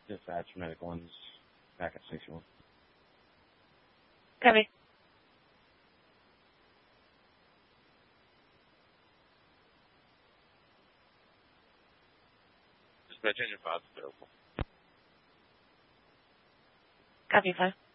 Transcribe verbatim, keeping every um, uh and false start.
Dispatch medical ones back at station one. Copy. Dispatch engine five available. Copy five.